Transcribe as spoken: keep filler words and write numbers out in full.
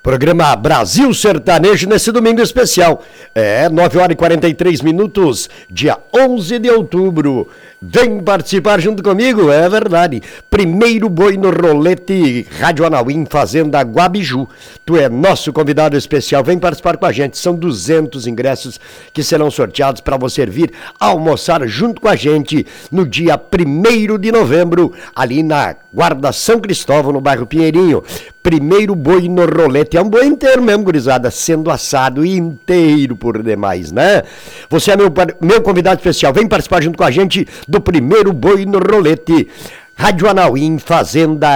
Programa Brasil Sertanejo nesse domingo especial. É, nove horas e quarenta e três minutos, dia onze de outubro. Vem participar junto comigo, é verdade. Primeiro boi no rolete, Rádio Anauim, Fazenda Guabiju. Tu é nosso convidado especial, vem participar com a gente. São duzentos ingressos que serão sorteados para você vir almoçar junto com a gente no dia primeiro de novembro, ali na Guarda São Cristóvão, no bairro Pinheirinho. Primeiro boi no rolete, é um boi inteiro mesmo, gurizada, sendo assado inteiro por demais, né? Você é meu, meu convidado especial, vem participar junto com a gente do primeiro boi no rolete. Rádio Anauim, Fazenda